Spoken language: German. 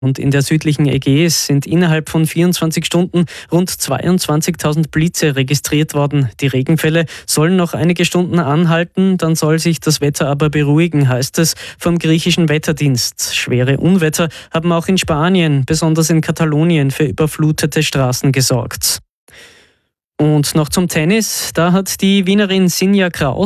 Und in der südlichen Ägäis sind innerhalb von 24 Stunden rund 22.000 Blitze registriert worden. Die Regenfälle sollen noch einige Stunden anhalten, dann soll sich das Wetter aber beruhigen, heißt es vom griechischen Wetterdienst. Schwere Unwetter haben auch in Spanien, besonders in Katalonien, für überflutete Straßen gesorgt. Und noch zum Tennis. Da hat die Wienerin Sinja Kraus